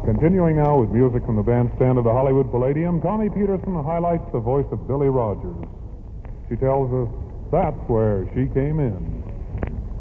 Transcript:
Continuing now with music from the bandstand of the Hollywood Palladium, Connie Peterson highlights the voice of Billy Rogers. She tells us that's where she came in.